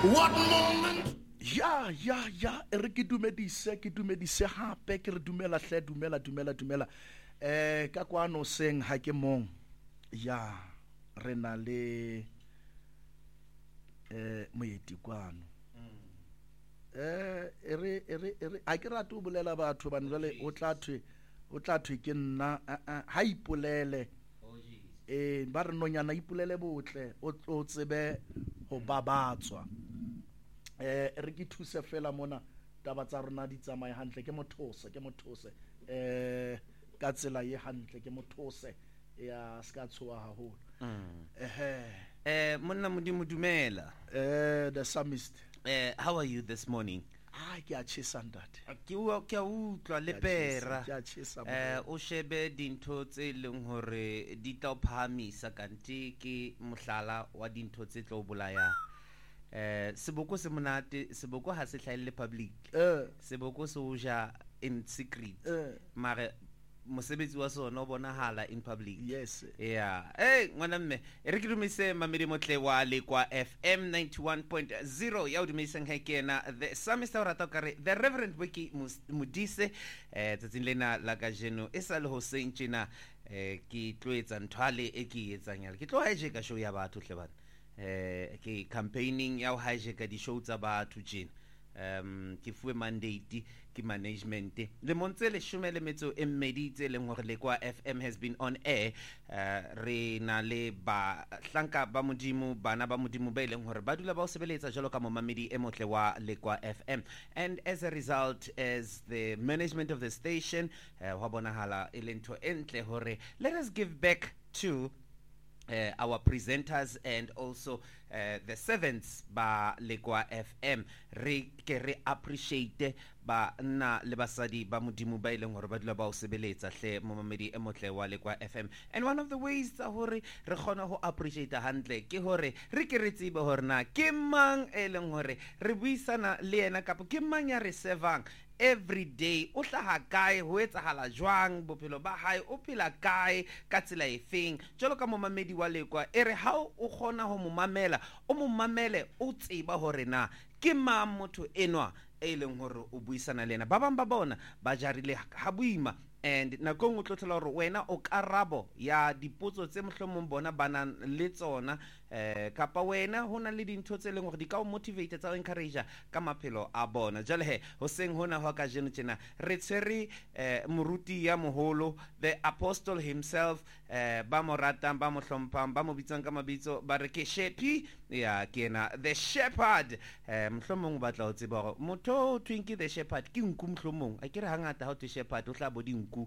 What moment? Ya re ke dumedise hape ke re dumela hle dumela ka kwano seng ha ke mong ya re na le moeti kwano ere a ke rate o bolela batho bana jwale o tla thwe ke nna ha ipolele ba re nonyana ipolele botle o tsebe ho babatswa re ke thuse fela mona taba tsa rona di tsamaye hantle ke mothose ka tsela ye hantle ke mothose ya ska tshoa haholo Monna Modimo dumela. The psalmist How are you this morning? ke a tjhesa ntate Ke a utlwa le pera. ke a tjhesa O shebe dintho tse leng hore di tla o phahamisa kante ke mohlala wa dintho tse tlo o bolayang. Seboko se monate, seboko ha se hlahelle public. Seboko se o ja in secret. Mare mosebetsi wa sona o bonahala in public. Yes. Yeah. Ngwana mme re ke dumise mamedi motle wa le kwa FM 91.0 ya o dumiseng ha kena the psalmist o rata kare the Reverend Wiki Modise tsatsing lena la ka jeno e sa le ho sentjena ke tloetsa nthwale e ke etsang yala ke tlo hijack show ya batho hle bana ke campaigning ya ho hijack di show tsa batho jena ke fuwe mandate ke management le montse le shumele metso e mmedi tse leng hore le kwa FM has been on air re na le ba hlanka ba modimo bana ba modimo ba ileng hore ba dula ba o sebeletsa jalo ka momamedi e motle wa le kwa FM, and as a result as the management of the station wa bonahala elento entle hore let us give back to our presenters and also the servants ba Lekwa FM re ke re appreciate ba nna le basadi ba modimo ba ileng hore ba dula ba o sebeletsa hle momamedi e motle wa Lekwa FM, and one of the ways tsa hore re khona ho appreciate hantle ke hore re ke re tsebe hore na ke mang e leng hore re buisana le ena kapo ke mang ya re servang every day o hlaha kae ho etsahala jwang bophelo ba hae o phela kae ka tsela efeng jalo ka momamedi wa Lekwa ere ha o khona ho momamela o momamele o tseba hore na ke mang motho enwa e leng hore o buisana le ena ba bang ba bona ba jarile ha boima, and nakong o tlotlela hore wena o karabo ya dipotso tse mohlomong bona bana le tsona kapa wena hona le dintho tse leng hore di ka o motivate tsa o encourage ka maphelo a bona. Jale he ho seng hona ho ka jeno tjena re tshwere moruti ya moholo, the apostle himself, ba mo ratang ba mo hlomphang ba mo bitsang ka mabitso ba re ke shepherd ya kena the shepherd. Mohlomong ba tla o tseba hore motho twinki the shepherd ke nku mohlomong a kere hangata ha o te shepherd o tla bo dinku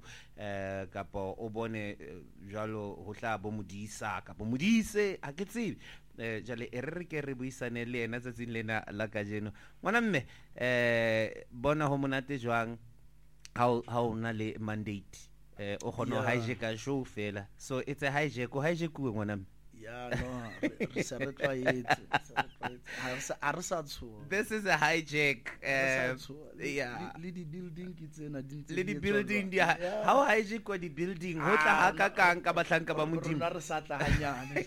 kapa o bone jalo ho tla bo modisa kapa modise a ke tsebe jale e re ke re buisane le ena tsatsing lena la ka jeno ngwana mme bona ho monate jwang ha o na le mandate o khona ho hijack show fela, so it's a hijack ngwana mme. Yeah, no, re sa re tlwaetse a re sa tshoa. This is a hijack. Yeah. Le di building ke tsena di le di building di ha o hijack wa di building ho tla ha ka kang ka bahlanka ba modimo rona re sa tla hanyane.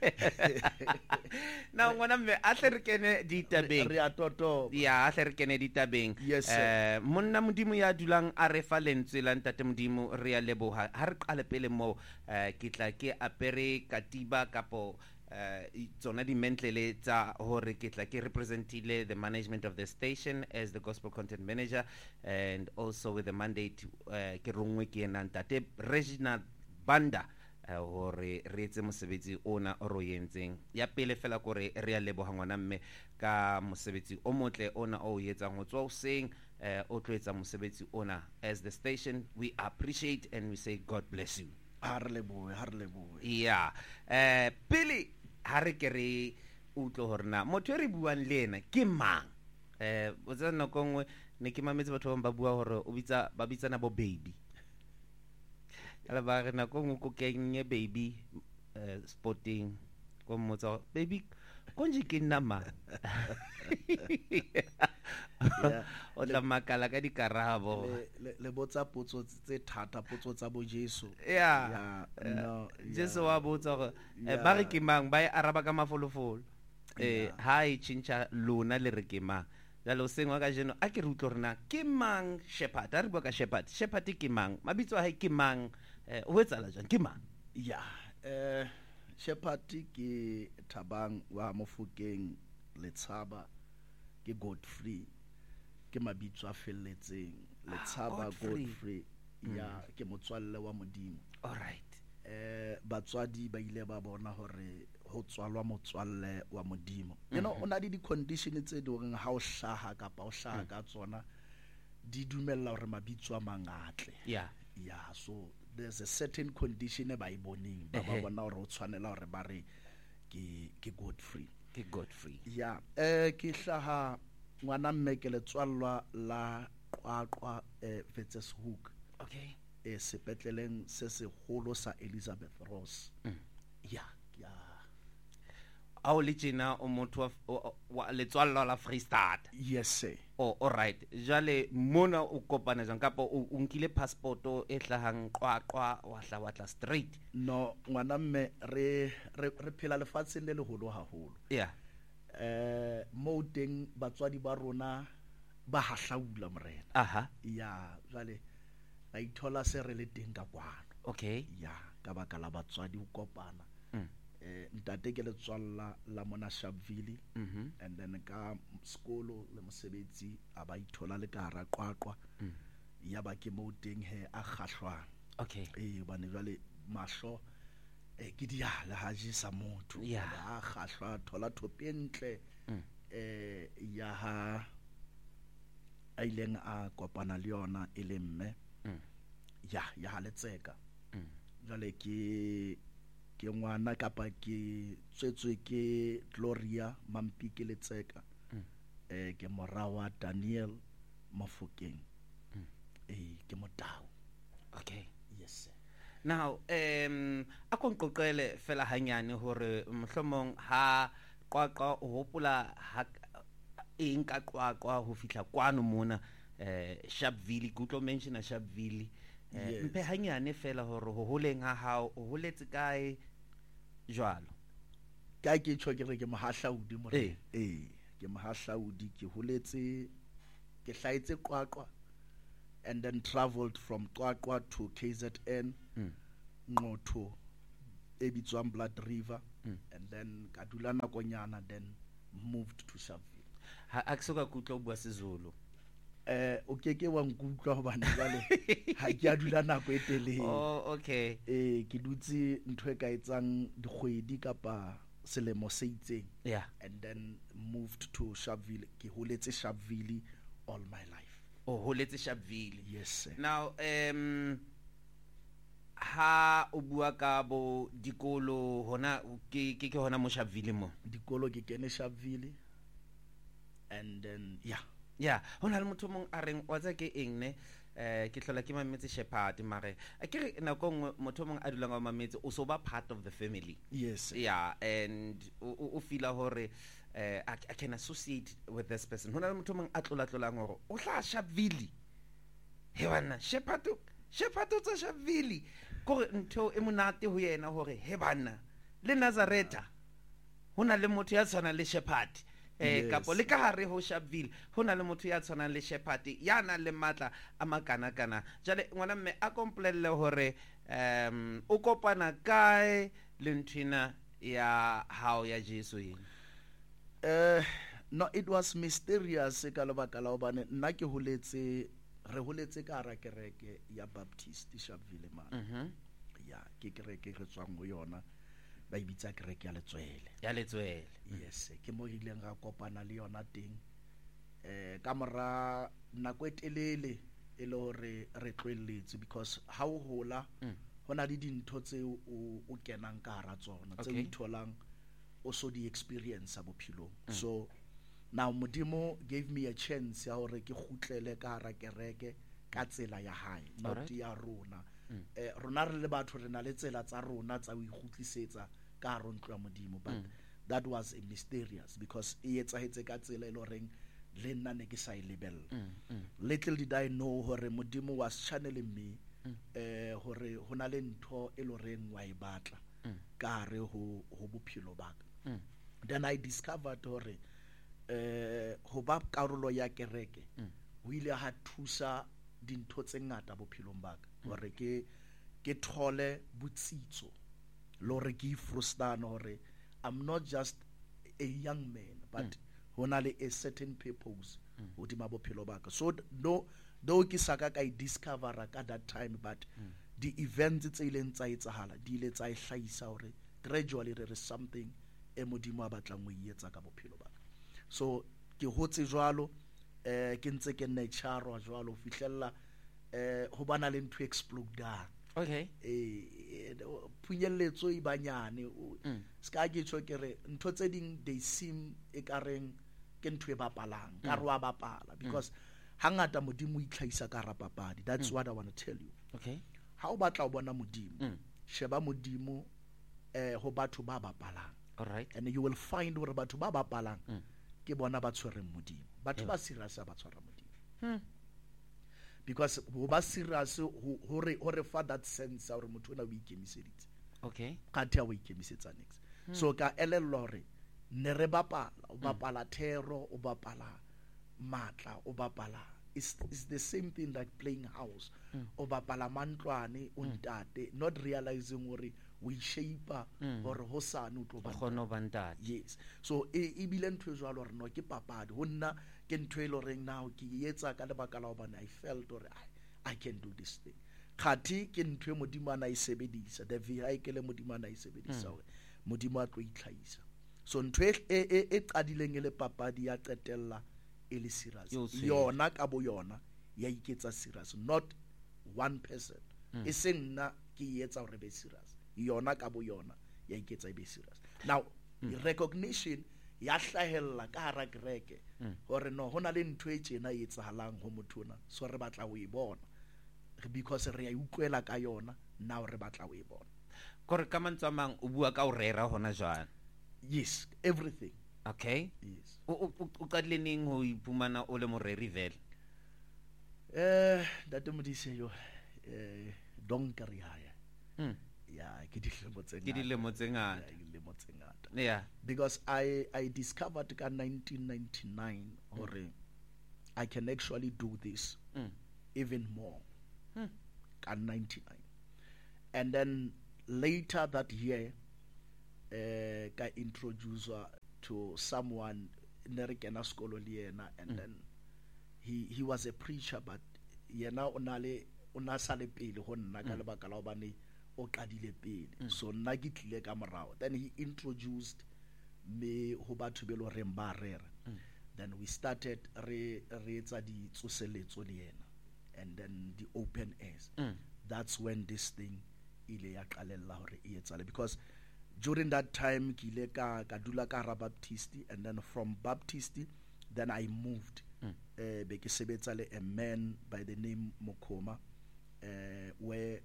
Na ngwana mme a hle re kene ditabeng re a toto ya a hle re kene ditabeng. Yes, monna modimo ya dulang a re fa lentswe la ntate modimo re ya leboha ha re qale pele mo ke tla ke apere katiba kapo tsona di mentlele tsa hore ke tla ke representile the management of the station as the gospel content manager, and also with the mandate ke rongwe ke ena ntate Reginald Banda hore re etse mosebetsi ona o ro yentseng ya pele fela gore re ya leboha ngwana mme ka mosebetsi o motle ona o yetsang ho tswa useng o tloetsa mosebetsi ona as the station. We appreciate and we say God bless you. ha re lebohe. Yeah. Pele ha re ke re utlo hore na motho re buang le ena ke mang o tsana kongwe ne ke mametse batho ba bua hore o bitsa ba bitsana bo baby ala ba re na kongwe ko kenye baby sporting ko motsa baby konje ke nna ma o tla makala ka dikarabo le botsa potso tse thata, potso tsa bo Jesu. No Jesu wa botsa gore ba re ke mang ba e araba ka mafolofolo ha e tšhintšha lona le re ke mang jalo seng wa ka jeno a ke re utlwe rena ke mang Shepherd a re bua ka Shepherd ke mang mabitso a hae ke mang o etsala jang ke mang ya Shepherd ke Thabang wa Mofokeng Letshaba ke Godfrey ke mabitso a felletseng Letshaba Godfrey ya ke motswalle wa Modimo. All right. Batswadi ba ile ba bona hore ho tswalwa motswalle wa Modimo. You know ona di condition tse ding ha o hlaha kapa o hlaha ka tsona di dumella hore mabitso a mangatle. Yeah. Yeah, so there's a certain condition ba iboning ba ba bona hore o tshwanela hore ba re ke Godfrey. Ke Godfrey. Yeah. Ke hlaha ngwana mme ke letswallwa la Qwaqwa Wetseshoek. Okay. Sepetleleng se segolo sa Elizabeth Ross. Yeah. A o le tjena o motho wa letswalla la Freestad. Yes sir. Oh, all right. Jale mona o kopana jang kapa o nkile passporto e hlahang Qwaqwa wa hla wa tla straight. No ngwana mme re phela lefatsheng le leholo haholo. Yeah. Mo teng batswadi ba rona ba hahlaula morena. Aha. Yeah, jale ba ithola se re le teng ka kwano. Okay. Yeah, ka baka la batswadi ho kopana. Ntate ke letswalla la mona Sharpeville. And then ka skolo le mosebetsi a ba ithola le ka hara Qwaqwa. Ya ba ke mo teng he a kgahlwang. Okay. Bane jwale mahlo ke diala ha jisa motho. Yeah. A kgahlwa thola thope entle. Ya ha a ileng a kopana le yona e le mme. Ya ha letseka. Jwale ke ngwana kapa ke tswetswe ke Gloria Mampiki Letseka. Ke morawa Daniel Mofokeng. Ke motao. Okay. Yes sir. Now a konqoqele fela hanyane hore mohlomong ha Qwaqwa o hopola ha eng ka Qwaqwa ho fihla kwano mona Sharpeville ke utlo mention Sharpeville. Mpe hanyane fela hore ho holeng ha hao o holetse kae jwalo ka ke tjho ke re ke mohahlaudi morena ke mohahlaudi ke holetse ke hlaetse Qwaqwa and then traveled from Qwaqwa to KZN Nqotho e bitswang Blood River and then ka dula nakonyana then moved to Sharpeville. Ha aksoka kutlo bua seZulu o keke wa nkutlwa hobane jwale ha ke a dula nako e telele. Oh okay. Ke dutse ntwe ka etsang dikgwedi kapa selemo se itseng. Yeah. And then moved to Sharpeville. Ke holetse Sharpeville all my life. Oh holetse Sharpeville. Yes sir. Now ha o bua ka bo dikolo hona ke hona mo Sharpeville mo dikolo ke kene Sharpeville and then yeah hona le motho mong a reng wa tsa ke eng ne ke hlola ke mametse Shepherd mare a ke re nako ngwe motho mong a dulang wa mametse o so ba part of the family. Yes. Yeah, and o feel hore I can associate with this person. Hona le motho mong a tlola ngoro o hla Sharpeville he bana Shepherd tsa Sharpeville ko ntho e monate ho yena hore he bana le Nazareta hona le motho ya tshwana le Shepherd. Kapo le ka hare ho Sharpeville hona le motho ya tshwanang le Shepherd ya na le matla a makana kana jale ngwana mme a komplelle hore o kopana kae le nthina ya hao ya Jesu eng. No, it was mysterious ka lebaka la hobane nna ke re holetse ka hara kereke ya Baptist Sharpeville man. Ya ke kereke re tswang go yona ba ibitsa kereke ya Letswele. Yes, ke mo ileng ga kopana le yona teng ka mora nako e telele e le hore re tlwelletse because ha o hola hona le dintho tse o kenang ka hara tsona tse o itholang o so di experience bophilong. So now Modimo gave me a chance ya hore ke khutlele ka hara kereke ka tsela ya hae not ya rona. Rona re le batho re na le tsela tsa rona tsa o ikgutlisetsa ka hara ntlo ya Modimo, but that was a mysterious because e etsahetse ka tsela e loreng le nna ne ke sa e lebella. Little did I know hore Modimo was channeling me hore hona le ntho e loreng wa e batla ka hare ho bophelo ba ka. then I discovered hore ho ba karolo ya kereke o ile ha thusa dintho tse ngata bophelong ba ka hore ke thole botsitso le hore ke frustana hore I'm not just a young man but hona le a certain purpose hodima bophelo ba ka. So though ke saka ka I discover at that time, but the events tse ileng tsa etsahala di ile tsa hlahisa hore gradually there is something e modimo a batlang ho etsa ka bophelo ba ka. So ke hotse jwalo ke ntse ke nne tshwarwa jwalo fihlella ho bana le ntho explodang. Okay. Punyelletso e banyane ska ke tshwe ke re ntho tse ding they seem e kareng ke ntho e bapalang ka re wa bapala because hangata modimo o itlhaisa ka rapapadi. That's what I want to tell you. Okay. Ha o batla o bona modimo sheba modimo ho batho ba bapalang. All right. And you will find hore batho ba bapalang ke bona ba tshwereng modimo. Batho ba serious ba tshwara modimo. Because ho ba serious hore fa that sense hore motho ona o ikemiseditse. Okay. Ka thea o ikemisetsa next. So ka elellwa hore ne re bapala o bapala thero o bapala matla o bapala it's the same thing like playing house o bapala mantlwane o ntate, not realizing hore we shape or hosane o tlo ba. Yes. So e bile ntho jwalo hore no ke papadi ho nna ke ntho e loreng now ke etsa ka lebaka la hobane I felt hore I can do this thing. Khathi ke ntho e modimo ana e sebedisa the vehicle modimo ana e sebedisa hore modimo a tlo itlhaisa. So ntho e qadileng e le papadi ya qetella e le serious yona ka bo yona ya iketsa serious, not one person e seng nna ke etsa hore be serious yona ka bo yona ya iketsa e be serious. Now recognition ya hlahella ka hara kereke hore no hona le ntho e tjena e etsahalang ho motho ona, so re batla ho e bona because re ya utlwela ka yona now re batla ho e bona. Kore ka mantswe a mang o bua ka o rera hona jwang? Yes, everything. Okay. Yes. O qadile neng ho iphumana o le moreri vele? Date modise yo donka ri haya. Yeah, ke dilemo tse ngata. Yeah. Because I discovered ka 1999 or I can actually do this even more. Ka 99. And then later that year ka introduce to someone nerekena skolo le yena, and then he was a preacher but yena ona sale pele ho nna ka lebaka la hobane o qadile pele. So nna ke tlile ka morao, then he introduced me ho batho be lo reng ba rera. Then we started re etsa di tsoseletso le yena, and then the open airs. That's when this thing ile ya qalella hore e etsale, because during that time ke ile ka dula ka ra Baptist, and then from Baptist then I moved be ke sebetsa le a man by the name Mokoma where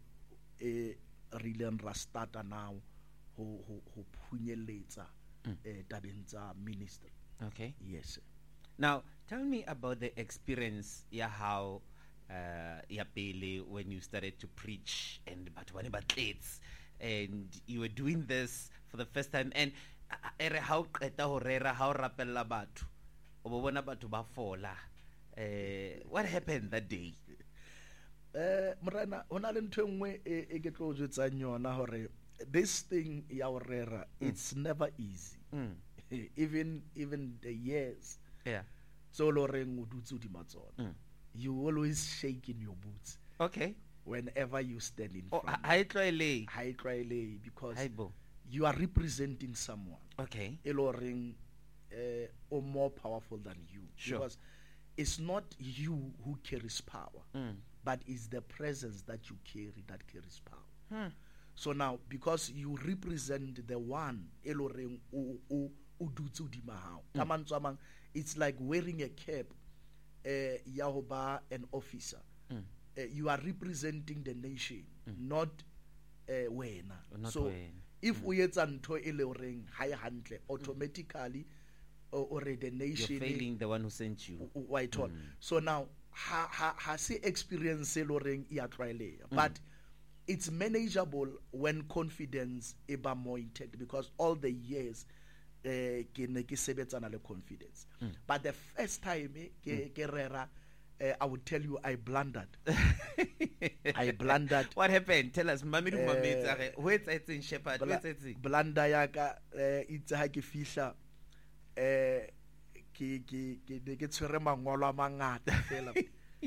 rileng ra starta now ho phunyeletsa tabeng tsa ministry. Okay. Yes. Now tell me about the experience ya how ya pele when you started to preach and batho bane ba tletse and you were doing this for the first time, and ere ha o qeta ho rera ha o rapella batho o bo bona batho ba fola. What happened that day? Morena hona le ntho engwe e ke tlo jwetsang yona hore this thing ya o rera it's never easy. Even the years. Yeah. So lo reng o dutse di matsona. You always shake in your boots. Okay. Whenever you stand in front. High trial because you are representing someone. Okay. Eloring or more powerful than you. Sure. Because it's not you who carries power, but it's the presence that you carry that carries power. So now, because you represent the one, eloring udutsu di mahao. It's like wearing a cap. Yahoba an officer. You are representing the nation, not wena. So if we etsa ntho e le reng ha e hantle, automatically or the nation you're failing the one who sent you. White on. So now ha se experience e le reng ya tlwaeleha, but it's manageable when confidence eba more intact, because all the years ke ne ke sebetsana le confidence. But the first time ke rera, I would tell you I blundered. I blundered. What happened? Tell us. Mamidu Mametse. Who is in Shepherd? Blunder ya ka itse ha ke fihla ke tshwere mangolo a mangata fela.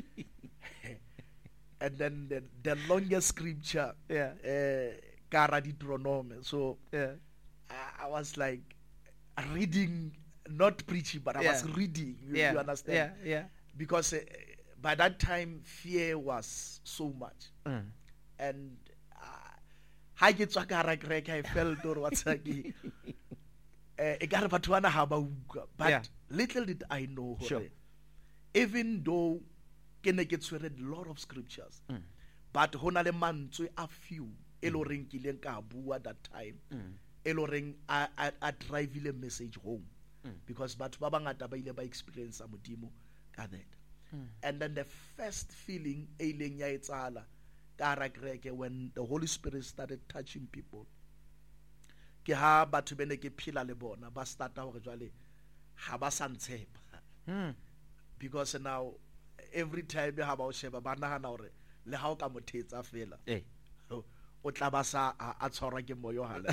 And then the longest scripture, Kara Deuteronomy. So I was like reading, not preaching, but I was reading. You understand? Yeah. Because by that time, fear was so much. And I felt or what's like. But little did I know, even though I get read a lot of scriptures, but honale mantswe a few eloring kileng ka bua that time, eloring I drive a message home, because but ba bangata ba ile ba experience modimo ka that. And then the first feeling ailing ya etsala ka rakreke when the Holy Spirit started touching people, ke ha batho bene ke phila le bona ba starta hore jwale ha ba sa ntshepa, because now every time ha ba o sheba ba nagana hore le ha o ka mothetsa fela o tla ba sa a tshwarwa ke moyo hala.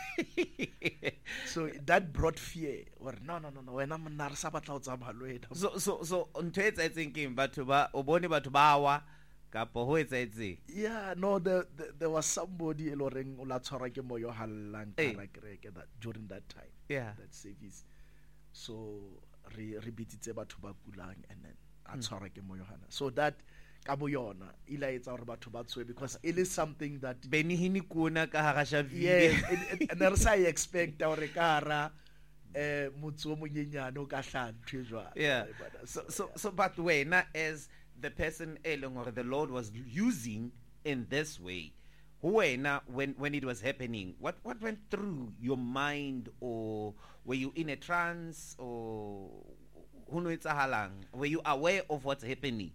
So that brought fear, or no wena monna re sa batla o tsamaya le wena. So ntho e etseng keng batho ba o bone batho ba wa kapo ho etseng? Yeah, no, there was somebody eloreng o la tshwarwa ke moyo halang ka kereke that during that time, that service. So re bititse batho ba kulang, and then a tshwarwa ke moyo hana. So that ka bo yona ila etsa hore batho ba tswe, because it is something that benihini kuna ka hara sha video. Yes, and re sa expect hore ka hara motse o monyenyane o ka hlantwe jwa. Yeah. So but wena as the person or the Lord was using in this way, wena when it was happening, what went through your mind, or were you in a trance, or were you aware of what's happening?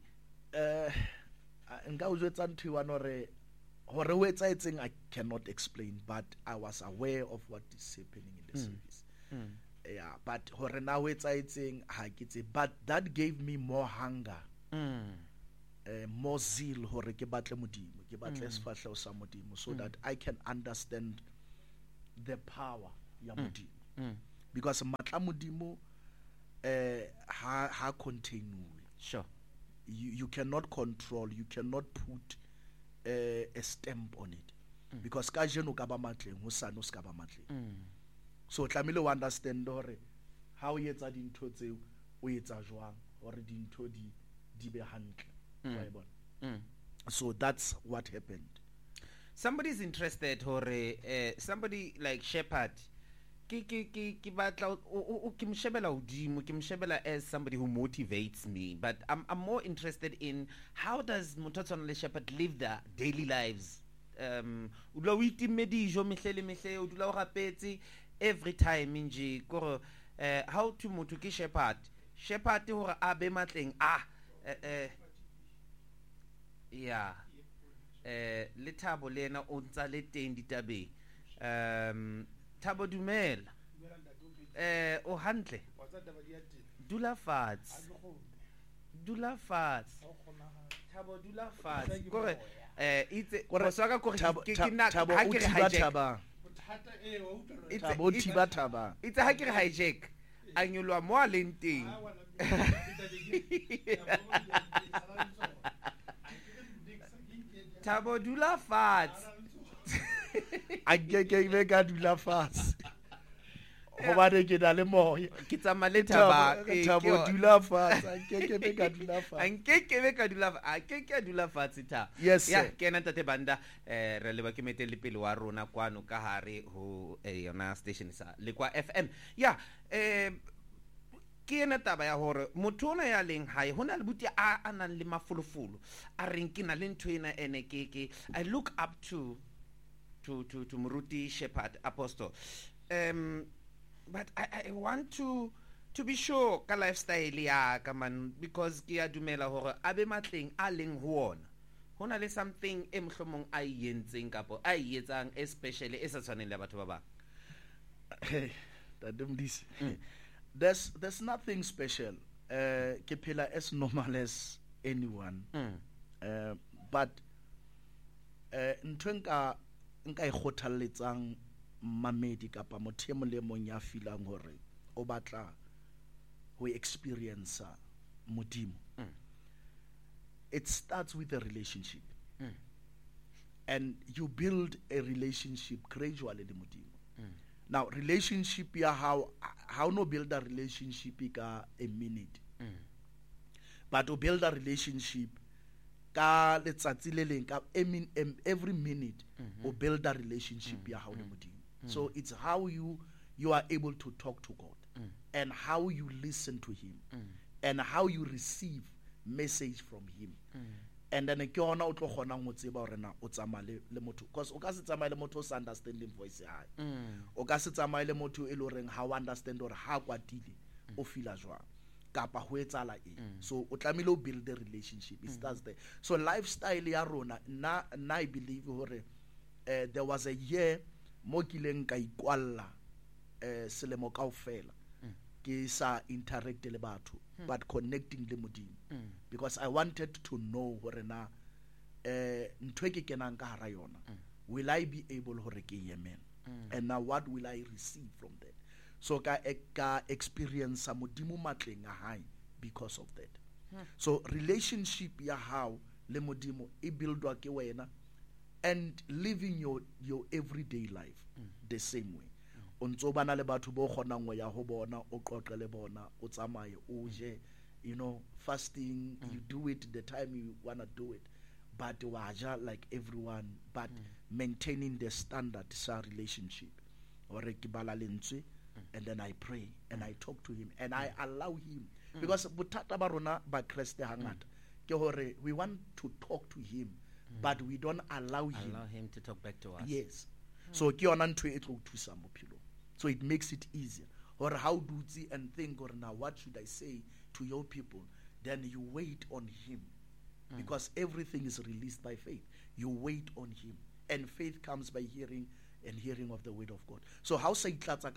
Nka uzwetsa ntho wa nore hore o etsaetseng I cannot explain, but I was aware of what is happening in the service. Yeah, but hore na o etsaetseng ha ke tse, but that gave me more hunger, more zeal hore ke batle modimo, ke batle sefahleo sa modimo, so that I can understand the power ya modimo, because matla modimo ha containwe. Sure. You cannot control, you cannot put a stamp on it, because ka jeno ka ba matleng ho sano ska ba matleng. So tlamile o understand hore ha o etsa dintho tseo o etsa jwang hore dintho di be hantle. So that's what happened. Somebody's interested, hore somebody like Shepherd ke batla o ke mshebela udimo, ke mshebela as somebody who motivates me, but I'm more interested in how does motho le Shepherd live their daily lives. O dula o itimedijo mehlele mehle, o dula o rapetse every time nje kore how to motho ke Shepherd hore a be matleng yeah le Thabo lena o ntsa le teng ditabeng. Thabo dumela. O hantle. Dula fatshe. Thabo dula fatshe. Kore itse go swaka kore ke nna ha ke re hijack. Thabo thiba. Itse ha ke re hijack a nyolwa mo a leng teng. Thabo dula fatshe. A ke be ka dula fatshe hobane ke na le moya, ke tsama le Thaba. Thabo dula fatshe, ke be ka dula fatshe, ke be ka dula a ke dula fatshe Thaba. Yes ya ke nna Tate Banda re leba ke metele pele wa rona kwano ka hare ho yona station sa le kwa FM. Ya ke ena taba ya hore motho ona ya leng hae hona le buti a nang le mafolofolo a reng ke na le ntho ena ene ke I look up to Moruti Shepherd Apostle, but I want to be sure ka lifestyle ya ka man, because ke a dumela hore abe matleng a leng ho ona hona le something e mhlomong a yentseng kapo a etsang especially e sa tshwaneng le batho ba bang. There's nothing special. Ke phela as normal as anyone. But ntho nka e kgothalletsang mamedi kapa motho e mong le mong ya feelang hore o batla ho experience modimo. It starts with a relationship. And you build a relationship gradually le modimo. Now relationship ya how no build a relationship ka a minute. But to build a relationship ka letsatsi le leng ka every minute o build a relationship ya how le modimo. So it's how you are able to talk to God, and how you listen to him, and how you receive message from him. And then ke ona o tlo gona go tseba hore na o tsamaya le motho, because o ka se tsamaya le motho o sa understanding voice ya hae. O ka se tsamaya le motho e le horeng ha o understand hore ha kwatile o feela jwang kapa ho etsala eng. So o tlamile o build a relationship. It starts there. So lifestyle ya rona na I believe hore there was a year mo kileng ka ikwalla selemo kaofela ke sa interact le batho, but connecting le modimo, because I wanted to know hore na ntwe ke kenang ka hara yona, will I be able hore ke yemen, and now what will I receive from that. So ka experience modimo matleng a hae because of that. So relationship ya hao le modimo e buildwa ke wena, and living your everyday life the same way. O ntso bana le batho bo kgonang go ya ho bona, o qoqe le bona, o tsamaye o je, fasting, you do it the time you want to do it, but waja like everyone, but maintaining the standard sa relationship. Ore ke bala lentswe, and then I pray and I talk to him and I allow him, because botata ba rona ba Kriste hangata ke hore we want to talk to him, but we don't allow him to talk back to us. Yes. So ke yona ntwe e tlo thusa bophelo. So it makes it easier. Or how do you and think, or now what should I say to your people? Then you wait on him, because everything is released by faith. You wait on him, and faith comes by hearing, and hearing of the word of God. So how say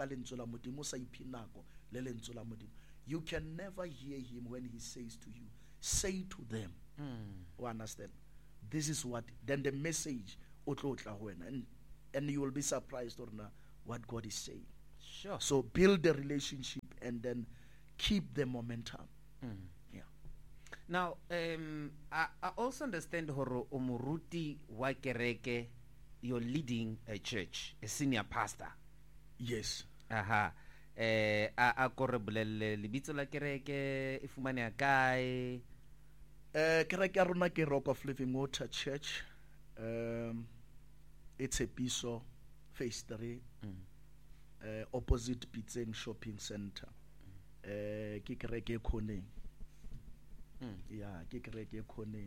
you can never hear him when he says to you, say to them. You understand? This is what, then the message, and you will be surprised or not what God is saying. Sure. So build the relationship and then keep the momentum. Yeah. Now, I also understand horo umuruti wa kereke, you're leading a church, a senior pastor. Yes. Aha. A korebulele libitso la kereke e fumane kae? Kereke ya rona ke Rock of Living Water Church. It's a Piso, phase 3, opposite Pitseng Shopping Center. Ke kereke khoneng. Yeah, ke kereke khoneng.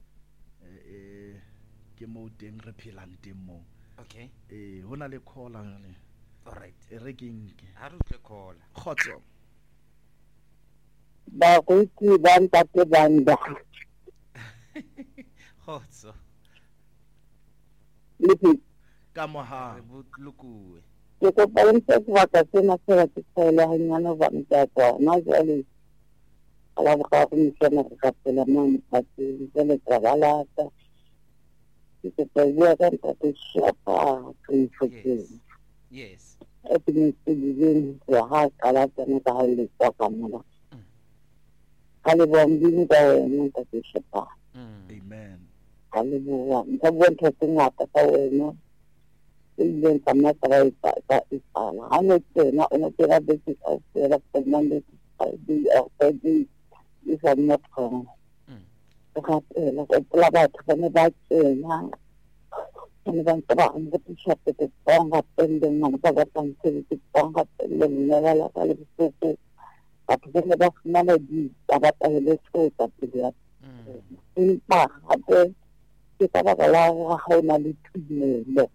Ke mo teng re phelang teng mo. Okay. Hona le caller le. All right. Re ke nke. Ha re tle caller. Khotso. Ba go itse ba ntate banda. Khotso. Lipi Ka moha. Re botlukuwe. ke go balance ke batla tsena fela ke tsela hanyana ba ntata na jale ala ga go ntse ka tsela mo mpatseng tsela trabalata ke tsaya ka ntate shapa ke fotse. Yes. Everything is ya ha kala tsena ka le tsaka mona. Kale bombini ka wena ntate shapa. Amen. Hallelujah. Ntse ngata ka wena. Then come not right that is I'm not a basic as Fernandez. I do if I'm not wrong. Like a plabat when about now. And then I'm the bishop at the song up and then I'm about to song up and then never like a little but then about melody about a little bit up to that. In part, I think it's about a lot how many two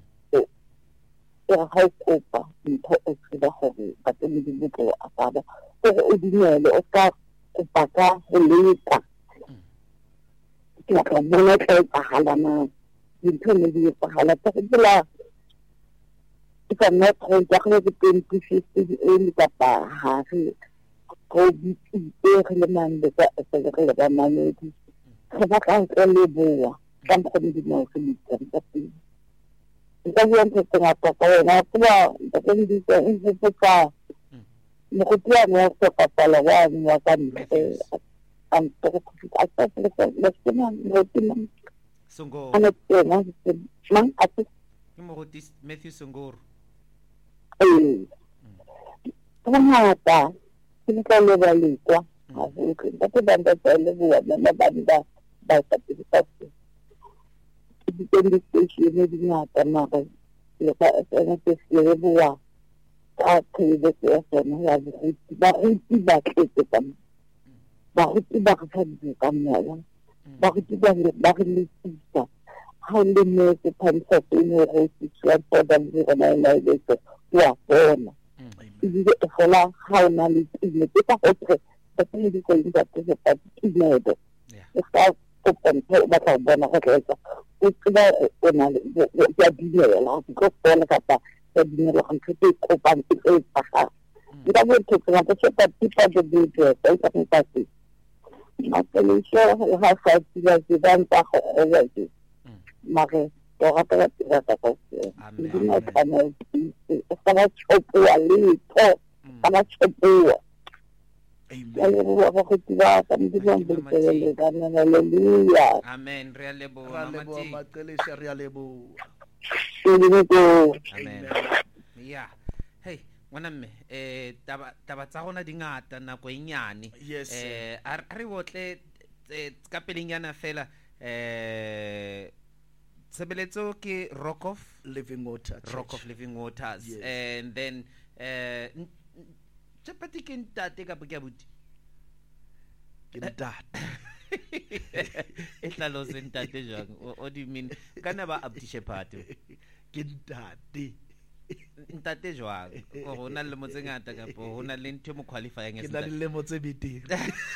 high over ntho e tseba gore ba tsene di botle a baba o dinele o ka baka go leka ke ka bona ka hala na dintho ne di pagala tsa dila It's a not going to be 2050 in the Bahari. COVID is very man, the money. I can't only do something to know something. Because you want to think about the thing is the far. Mukutia mo sa kapalawan mo kan ang Songoro. ano na mang at Ke moruti Matthew Songoro. Kamahata sinikalo balita kasi banda sa lebuan na banda basta pagpapit depende station ni dinata na kasi ano kasi lebuan Bakit iba ka sabi kami lang? Bakit nagtisa? Hindi mo sa pansa pinirasisyon po dami ka na dito. Wapon. Hindi ko lang how na nito. Kita ko pre. Kasi hindi ko yung dati sa pag-inedo. Ikaw ko pansa mataba na kasi. Ito na sabi niya lang. Ko po na kapa. Sabi niya lang kasi ko pansa pa. Hindi mo ito kaya kasi pag-ipa the video. Kaya sa kasi. Actually, siya, hasa siya sidan pa ako already. Maki, toka pala tinatakas. Hindi na kanya, sama chopua lito, sama chopua. Kaya mo ako kitiwa, kami din ang bilkele, kanya na hallelujah. Amen. Realebo, Ralebo mamati. Matelesha Realebo. Hindi ko. Amen. Yeah. Hey, ngwanamme, taba tsa gona di ngata nako e nyane. Yes, sir. A re botle ka pelenyana fela sebeletso ke Rock of Living Water Church. Rock of Living Waters. Yes. And then chapati ke ntate ka bukya buti. Ke ntate. E tlalo se ntate jang. What do you mean? Kana ba Abdi Shepherd? Ke ntate. Ntate jwang o hona le motse ngata ka po hona le ntwe mo qualifying Ke na le lemo tse betere.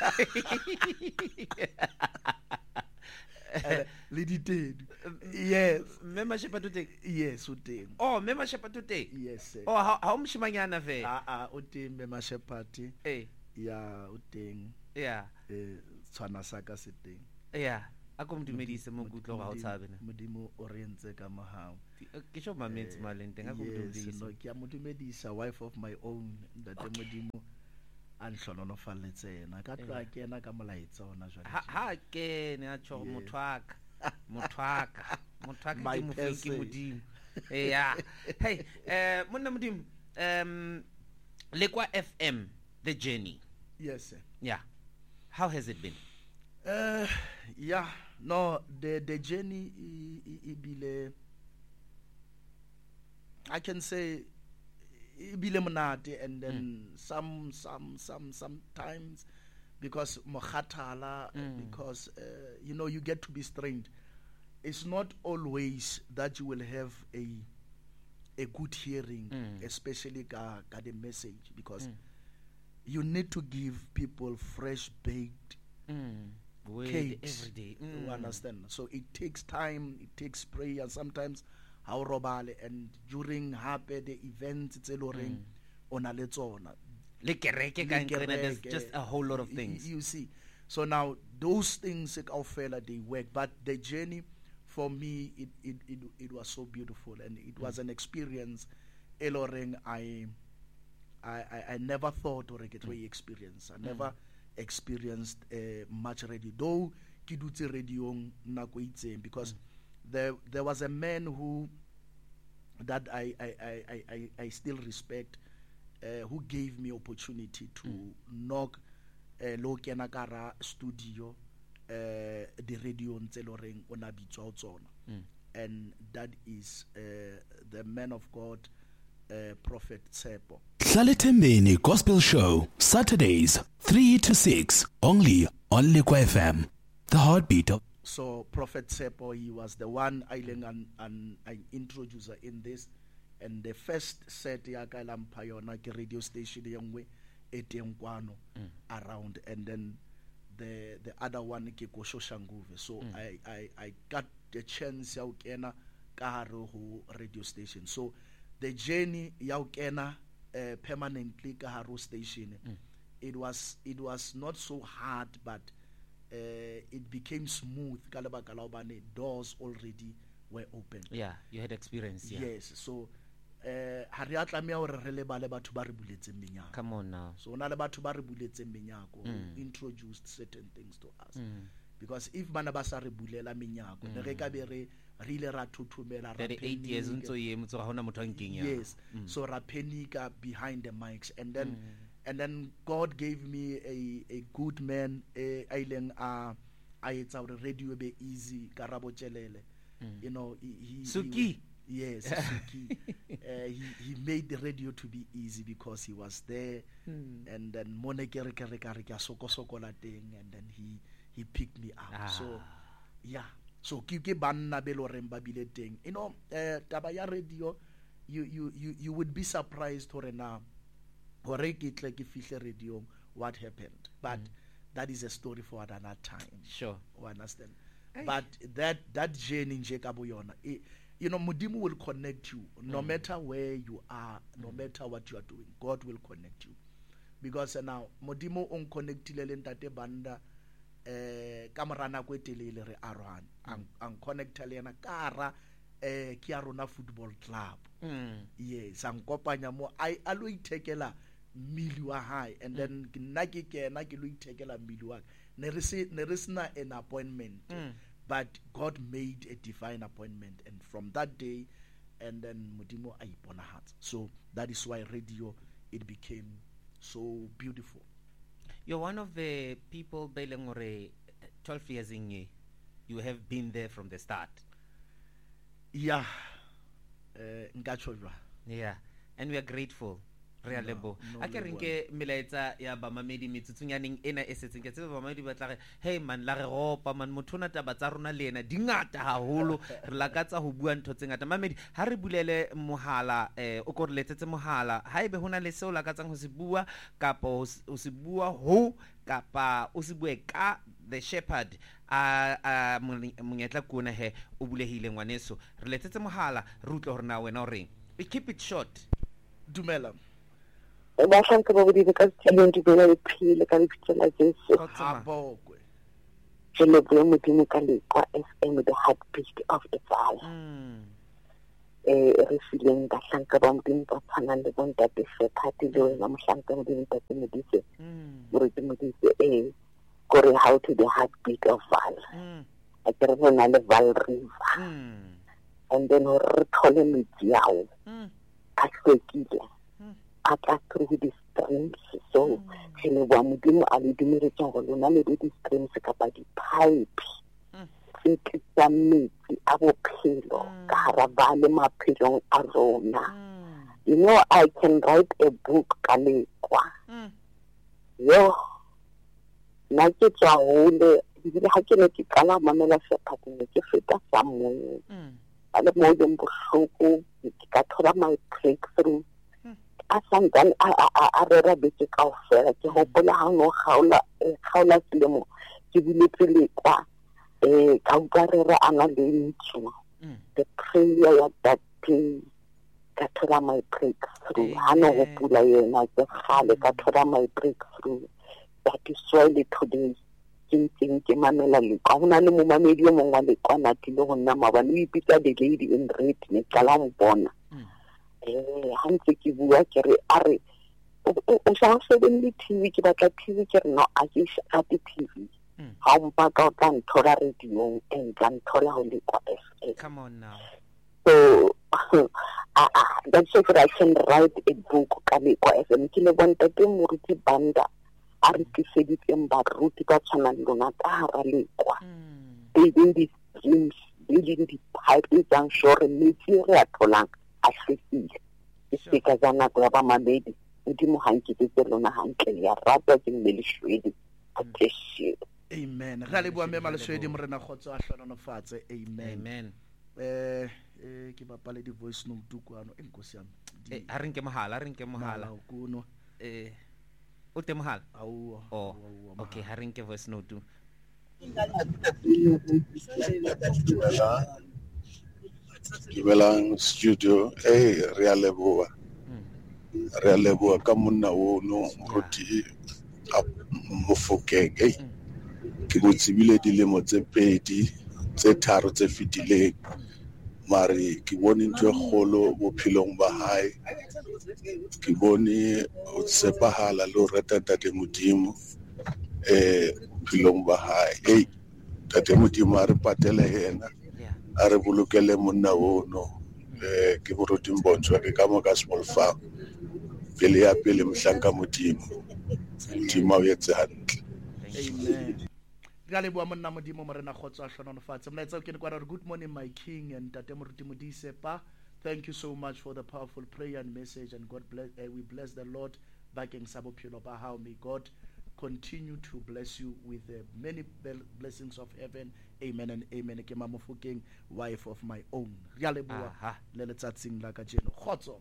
Le ditedu. Yes. membership to take. Yes, o teng. Oh, membership to take. Yes, sir. Oh, how mshimanyana ve? O teng Mema Shepherd. Eh, Ya, o teng. yeah. Tshwana sa ka se teng. Yeah. Ako mdumedise mo kutlo ga o tshabe na. Modimo o re entse ka mahao. Ke sho mametsi malente nga go Yes, no, mdumedise. ke a modumedisa, wife of my own, ntate Modimo a nhlononofaletse yena ka tloa ke ena ka molaetsa ona jwale. Ha ke ne a tsho mothwaka. Mothwaka My ke mofiki person. modimo. Yeah. Hey, monna modimo Lekwa FM, the journey. Yes, sir. Yeah. How has it been? Yeah, no, the journey ibile, I can say ibile monate, and then sometimes because mokhathala, because you know, you get to be strained. It's not always that you will have a good hearing, especially ka the message, because you need to give people fresh baked Word cakes. every day. You understand? So it takes time, it takes prayer. Sometimes how robale, and during happy the events it's on a letsona. Le kereke ka nqena, there's just a whole lot of things. You see. So now those things they work, but the journey for me it was so beautiful, and it was an experience Eloreng I never thought or get way experience. I never experienced much radio, though ke dutse radio nako itseng, because there was a man who that I still respect, who gave me opportunity to knock lo kena kara studio the radio ntse loreng ona bitswa tsona, and that is the man of God, Prophet Tsepo. Hlalethembeni Gospel Show, Saturdays 3 to 6, only on Lekwa FM, the heartbeat of. So Prophet Tsepo, he was the one and I introduced her in this, and the first set ya ka lampa yona ke radio station yengwe etengkwano around, and then the other one ke Kosho Shanguve. So I got the chance ya ukena ka hare ho radio station. So the journey ya ho kena permanently ka haro station, it was not so hard, but it became smooth ka lebaka la hobane doors already were open. Yeah, you had experience. Yeah. Yes, so ha re a tlameha hore re lebale batho ba re buletseng menyako. Come on now. So na le batho ba re buletseng menyako who introduced certain things to us. Because if bana ba sa re bulela menyako, ne re ka be re ile ra thuthumela ra 38 years ntso ye motso ga hona motho a nkeng ya. Yes, so ra panica behind the mics, and then God gave me a good man a ileng a etsa hore radio be easy ka Rabo Tjelele. You know, Suki. Yes, Suki. He made the radio to be easy because he was there, and then monekere ka sokola teng, and then he picked me up. So yeah, so ke banna be lo reng ba bile teng. You know, taba ya radio, you would be surprised hore na hore ke tle ke fihle radio what happened, but that is a story for another time. Sure, you understand. But that journey nje ka bo yona, you know, Modimo will connect you no matter where you are, no matter what you are doing. God will connect you, because now Modimo on connectile le ntate banda ka mora nako e telele re arohana ang connecta le yana ka ra ke ya rona football club. Yes, ang kopanya mo I alo itekela mmili wa hae, and then nna ke kena ke lo itekela mmili wa ne re sena an appointment, but God made a divine appointment, and from that day, and then Modimo a iponahatsa. So that is why radio, it became so beautiful. You're one of the people beleng hore 12 years in ye, you have been there from the start. Yeah, nkatsho jwa. Yeah, and we are grateful. Re a lebo a ke renke melaetsa ya ba mamedi metsutsunyaneng ena e setseng ke tsebe ba mamedi ba tla re hey man la re gopa man motho na taba tsa rona le ena dingata haholo re lakatsa ho bua ntho tse ngata. Mamedi ha re bulele mohala o ko re letsetse mohala ha ebe hona le se o lakatsang ho se bua kapa o se bua ho kapa o se bue ka the shepherd a monyetla kuna he o bulehile ngwaneso re letsetse mohala re utlwe hore na wena o reng. We keep it short. Dumela. Ba hlanka ba bodi ka tseleng di bela le phile ka dipitela Jesu. Ha bokwe. Je le bua Modimo ka Lekwa FM, the heartbeat of the Father. Re fileng ka hlanka ba Modimo ba tshwanang le ba ntate Shepherd le wena mohlanka Modimo ntate Modise. Modimo Modise gore how to the heartbeat of Val. A ke re bona le Val River. And then re thole metsi ao. A hlwekile. A tla through the streams, so he ne bua Modimo a le dumeletseng gore lona le di streams kapa di pipe tse tsa metsi a bophelo ka hara ba le maphelong a rona. You know, I can write a book ka Lekwa. Yo na ke tswa hole ebile ha ke ne ke qala mamela Shepherd ne ke feta somewhere a le mo le bohloko ke ka thola my breakthrough. Asangan a rera beke kaofela ke hopola ha no kgaola selemo ke buletse Lekwa ka utlwa rera ana le ntho the prayer ya that day ka thola my breakthrough ha no hopola yena ke khale ka thola my breakthrough. That is why le today ke mamela Lekwa hona le mo mamedi o mongwe wa Lekwa na tile go nna mabane o ipitsa the lady in red ne kala mbona. Hantse ke bua ke re a re o sa sebeng le TV ke batla TV ke re no a ke sa TV ha mpa ka tla nthola radio and tla nthola ho Lekwa FM. Come on now. So that's why I can write a book ka Lekwa FM. Ke le bonta ke moruti banda a re tiseditseng baruti ba tshwanang le lona ka hara Lekwa. Building the streams, building the pipes and shore metsi re a tholang a hlwekile. Ke ka zana go ba mamedi Modimo ha nkitse lona hantle ya rata ke Melishwedi. Appreciate. Amen. Ga le bua me Maleshwedi mo rena khotso a hlononofatse. Amen. Ke bapale di voice note kwano enkosi yami. A renke mohala kuno o te mohala au okay ha renke voice note. Dumelang studio. Re a leboha. Re a leboha ka monna ono moruti a Mofokeng. Ke mo tsebile dilemo tse 2 tse 3 tse fetileng. Mare ke bone ntho e kgolo bophelong ba hae. Ke bone o tshepahala le ho rata Ntate Modimo bophelong ba hae. Ntate Modimo a re patele yena, a re bolokele monna ono. Ke moruti Mbontshwa ke ka mo ka Small Farm. Pele ya pele mohlanka Modimo. Modimo o etse hantle. Amen. Gale bua monna Modimo morena khotso a hlononofatse. Mlaetsa ke kwa re good morning my king and Tate Moruti Modise pa. Thank you so much for the powerful prayer and message, and God bless. We bless the Lord bakeng sa bophelo ba hao. May God continue to bless you with many blessings of heaven. Amen and amen. Ke Mamofokeng, wife of my own. Gale bua le letsatsing la ka jeno. Khotso.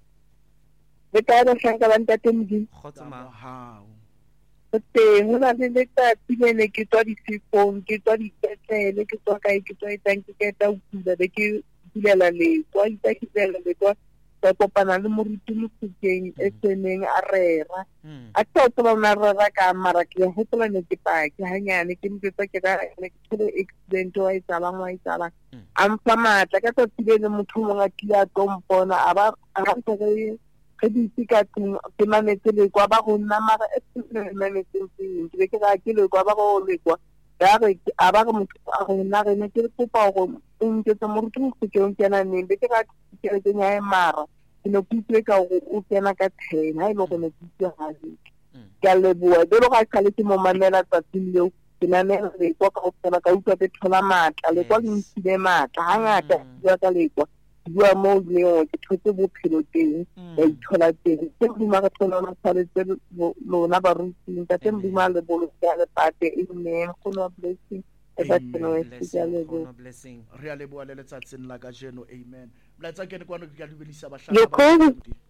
Le ka ba hlanka ba Ntate Modimo. Khotso ma. How? Teng ho na le letsatsi le ke tswa di-phone ke tswa dipetlele ke tswa kae ke tswa etsang ke keta ho kula be ke bulela letwa itse ke bulela letwa ka kopana le moruti Mofokeng e tseneng a rera a tsotsa ba rera ka mara ke hopola ne ke pake hanyane ke ntse ke ka ne ke tsere accident wa itsalang a mfa matla ka tsatsi le motho mongwe a tla tompona a ba a ntse ke ditika ke mametse le kwa ba go nna mara e mametse ke ke ga ke le kwa ba go le kwa ya re a ba go motho a go nna re ne ke kopa go ntse tsa mo ruteng go ke kena ne be ke ga ke re nya e mara ke no ke ka o kena ka 10 ha ile go ne ke ga ke le bua be lo ga ka le ke mo mamela tsa tsile ke na ne re kwa ka go tsena ka utlwa be thola matla le kwa ke ntse matla ha ngata ya ka le kwa bua mo le ke thotse bophelo teng e thola teng ke duma ka thola na tsaletse lona ba ruti ka teng duma le bolo ya le pate ine go no blessing e ba tseno e tsale blessing re a leboa le letsatsing la ka jeno. Amen. Mlaetsa ke ne kwa no ke lebelisa bahlaka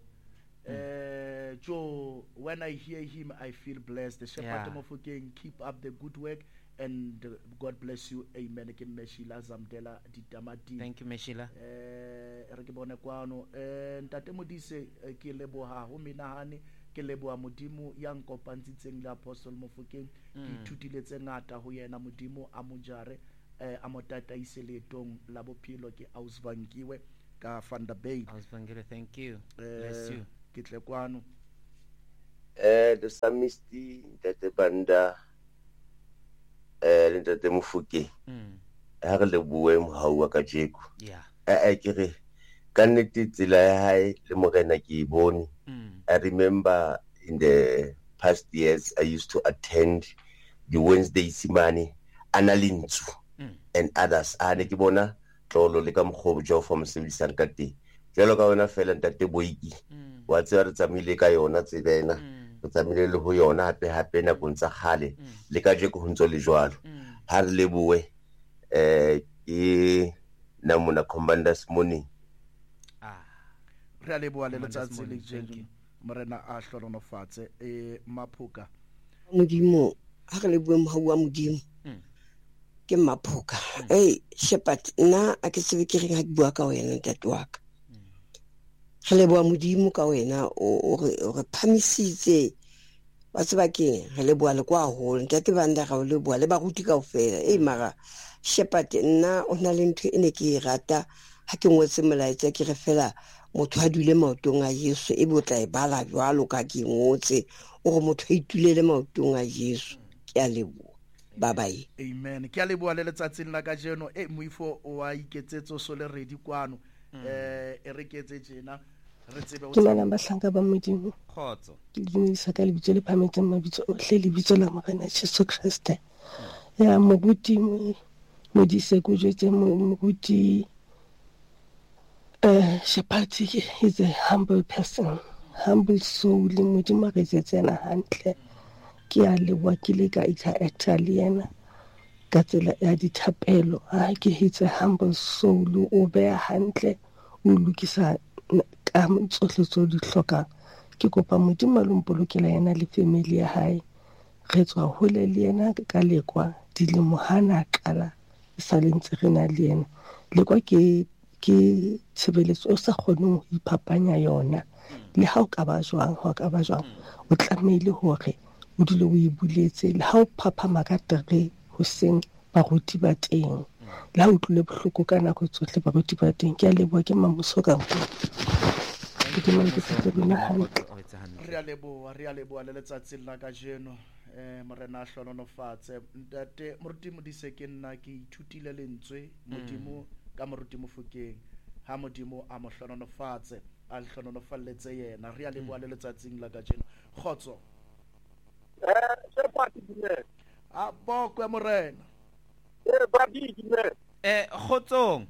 Joe, when I hear him I feel blessed. The shepherd Mofokeng, keep up the good work and God bless you. Amen. Ke Meshila Zamdela Ditamati. Thank you Meshila. Re ke bone kwano Ntate Modise ke leboha ho menahane ke leboha Modimo ya nkopantshitseng le Apostle Mofokeng ke ithutile tse ngata ho yena. Modimo a mo jare a mo tataise letong la bophelo. Ke Ausbankiwe ka Van der Bay. Ausbankiwe, thank you. Bless you. Ke tle kwano the Samisti Ntate Banda le Ntate Mofokeng ha re le bue mohaua ka jeko ke re ka nnete tsela ya hae le morena ke bone. I remember in the past years I used to attend the Wednesday Simane Analinzu and others ne ke bona tlolo le ka mokgobo jo for mosebedisang ka teng jalo ka wena fela Ntate Boiki wa tsaya re tsamile ka yona tsebena re tsamile le ho yona hape na bontsa khale le ka je go ntso le jwalo ha re le bue ke na mona commanders morning re a leboa le letsatsi le jeng morena a hlolonofatse Maphoka Modimo ha re le bue mohaua Modimo ke Maphoka shepherd nna a ke tsebe ke re ga bua ka wena Ntate wa ka re leboa Modimo ka wena o re phamisitse ba tseba ke re leboa le kwa hole Ntate Banda ga o leboa le ba ruti kaofela mara shepherd nna o na le ntho ene ke rata ha ke ngwetse molaetsa ke re fela motho a dule maotong a Yesu e botla e bala jwalo ka ke ngotse o go motho a itulele maotong a Yesu. Ke a leboa bye. Amen. Ke a leboa le letsatsing la ka jeno moifo o a iketsetso so le redi kwano e re ketse jena re tsebe o tsena ba hlanka ba Modimo khotso ke dinisa ka lebitso le phametseng mabitso ohle lebitso la morena Jesu Kriste ya mobuti Modise go jetse mobuti Shapati is a humble person, humble soul. Modimo re tsena hantle ke a le wa ke le ka Italiana ka tsela ya dithapelo ke hitse humble soul o be hantle o lukisa ka tsohle tso di hloka ke kopa Modimo lo mpolokela yena le family ya hae re tswa hole le yena ka lekwa dilemo hana qala sa le ntse re na le yena lekwa ke ke tshebeletso o sa kgoneng ho iphapanya yona. Le ha o ka ba jwang o tlamehile hore o dule o e buletse. Le ha o phaphama ka 3 hoseng baruti ba teng, le ha o tlile bohloko ka nako tsohle baruti ba teng. Ke a leboha, ke Mamoso ka re a leboha le letsatsing la kajeno. Morena a hlononofatse ntate moruti Modise. Ke nna ke ithutile lentswe modimo ka moruti Mofokeng, ha modimo a mo hlononofatse a hlononofalletse yena. Re a leboha le letsatsing la kajeno. Khotso a bokwe morena Khotsong.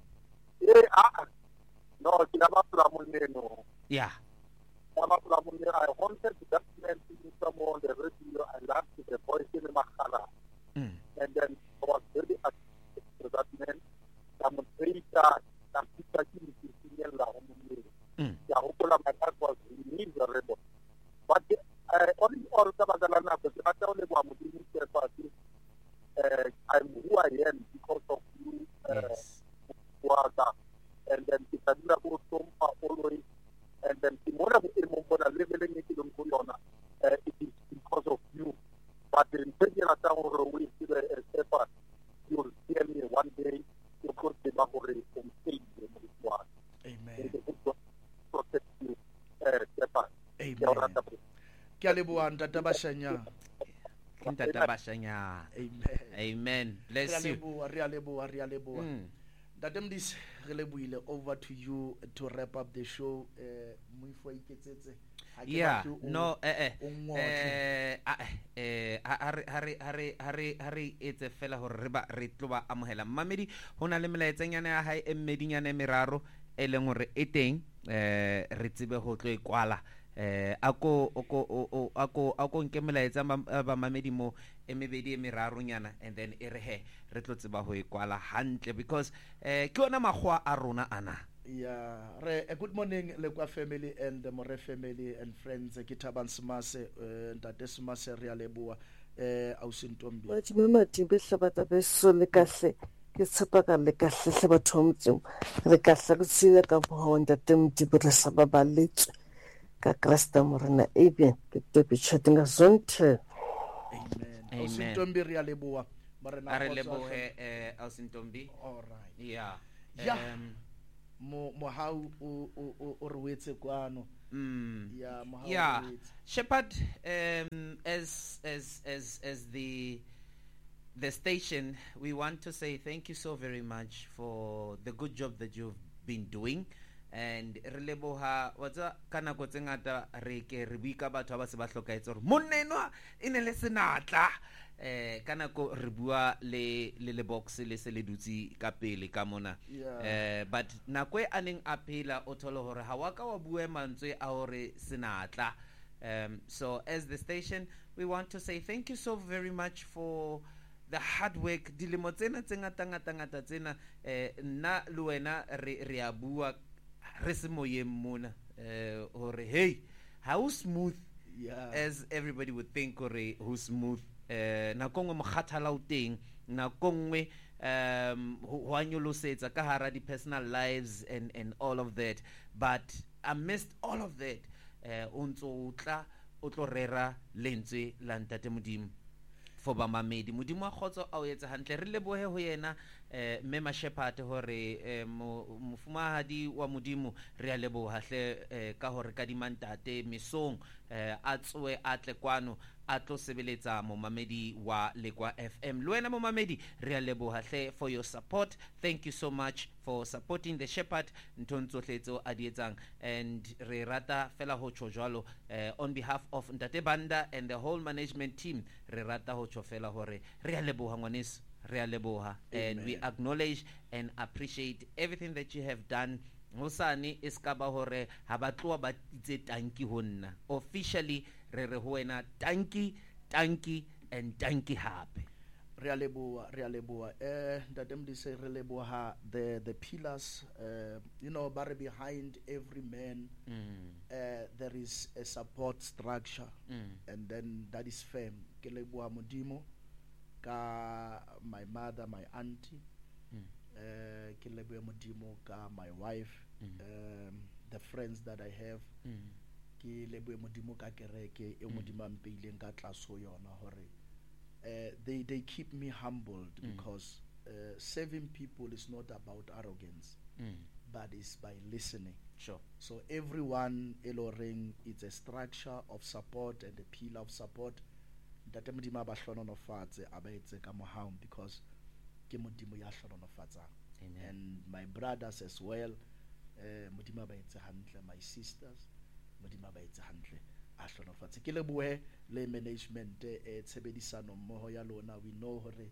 No, ke la ba pula moneno. Yeah. I wanted to document some on the radio. I laughed with the voice in Makala. And then I was very active to that man. I'm very sad. I'm talking to senior Lahomie. Yeah, Okola, my life was miserable. But only all Sabagalana, but I tell you what I'm who I am because of you. And then Kitadura always. And then Timona leveling it in Kulona, it is because of you. But in Pediatra, we see a step. You'll hear me one day, you'll go to Babore from stage. Amen. Protect you, Amen. Kialibuan Tatabashanya. Amen. Amen. Bless you. Rialeboa. Dadem this releboile over to you to wrap up the show. Yeah, no, Harry, it's a fella who retloba amohela. Mamedi, hona le melaetsanyana ya hae mmedinyana meraro e leng hore e teng re tsebe ho tlo ikwala. Ako nke melaetsa ba mamedi mo emebedi e meraro nyana, and then e re he re tlo tseba ho ikwala hantle because ke ona magwa a rona ana. Yeah, good morning Lekwa family and the More family and friends. Ke Thabang Semase, ntate Semase re a leboha Ausintombi. Wa mama tibe sabata beso le kahle ke tshepa ka le kahle se batho motse re kahle go tsile ka bo ntate mtibe re sababaletse ka Krista morena ebe ke tope chatting zonte. Amen. Ausintombi re a leboha. Marena re lebohe Ausintombi. All right. Yeah. Mo how o re wetse kwano. Yeah, Shepherd, as the station, we want to say thank you so very much for the good job that you've been doing. And re leboha watsa kana go tsengata re ke re buika batho ba se ba hlokaetse hore monenwa ine le senatla kana go re bua le box le se le dutsi ka pele ka mona. But nakwe aneng apela o tholo hore ha wa ka wa bua mantswe a hore senatla. So as the station, we want to say thank you so very much for the hard work. Dilemo tsena ngata tsena nna le wena re a bua re se moyeng mona hore hey how smooth as everybody would think or who smooth na kongwe mokgathala o teng na kongwe ho anyolosetsa ka hara di personal lives and all of that, but amidst all of that o ntso tla o tlo rera lentswe la ntate Modimo for ba mamedi. Modimo a khotso a o etsa hantle. Re lebohe ho yena Mema Shepherd hore mofumahadi wa Modimo re a leboha hle ka hore ka dimantate mesong a tswe a tle kwano a tlo sebeletsa momamedi wa Lekwa FM. Lwena momamedi re a leboha hle for your support. Thank you so much for supporting the Shepherd ntonzo tletso a di etsang, and re rata fela ho tsho jwalo on behalf of Ntate Banda and the whole management team. Re rata ho tsho fela hore re a leboha ngwaneso, re a leboha, and we acknowledge and appreciate everything that you have done. Hosane iskaba hore ha ba tloa ba itse tanki ho nna officially re ho wena tanki and tanki hape. Re a leboha Ntate Modise re leboha the pillars, you know, but behind every man there is a support structure, and then that is firm. Ke leboha Modimo ka my mother, my auntie, ke lebohe modimo ka my wife, the friends that I have, ke lebohe modimo ka kereke e modimo a mpeileng ka tlase ho yona hore they keep me humbled, because serving people is not about arrogance, but it's by listening. Sure. So everyone eloring, it's a structure of support and a pillar of support. Ntate modimo ba hlononofatse a ba etse ka mohang, because ke modimo ya hlononofatsang. And my brothers as well, modimo ba etse hantle, my sisters, modimo ba etse hantle a hlonofatse. Ke lebohe le management tshebedisano mmoho ya lona. We know hore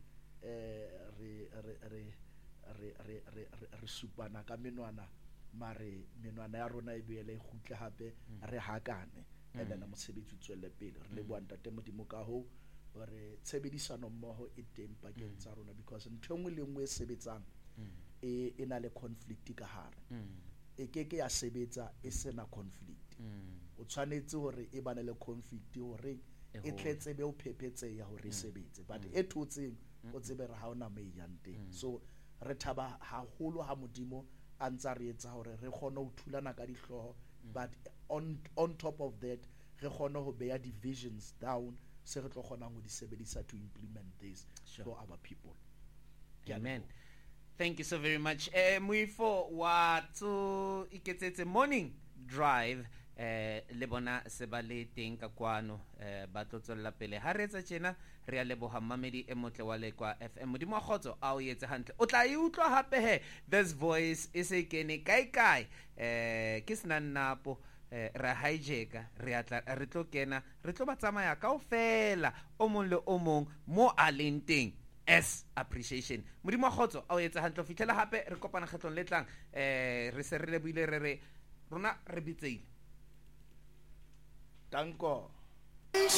re supana ka menwana, mare menwana ya rona e boele khutle hape re hakane, and then mosebetsi tswelle pele. Re leboha ntate modimo ka ho hore tshebedisano mmoho e teng pakeng tsa rona, because ntho engwe le engwe e sebetsang e na le conflict ka hare, e keke ya sebetsa e sena conflict. O tshwanetse hore e bane le conflict hore e tletse be o phepetse ya hore e sebetse, but e thotseng o tsebe re ha ona me yante. So re thaba haholo ha modimo a ntsa re etsa hore re kgone ho thulana ka dihloho, but on top of that re kgone ho beya divisions down, se re tlo kgona ho di sebedisa to implement this for our people. Amen. Thank you so very much. Muifo wa to iketsetse morning drive le bona se ba le teng ka kwano ba tlo tswella pele ha re etsa tjena. Re a leboha mamedi e motle wa Lekwa FM. Modimo khotso a o yetse hantle, o tla e utlwa hape he. This voice e se kene kai ke sna napo ra hijacka re atla re tlo kena re tlo ba tsamaya kaofela o mong le o mong mo a leng teng as appreciation. Modimo khotso a o yetse hantle, fitlela hape re kopana kgetlong le tlang re se re le buile re rona re bitseile. Danko.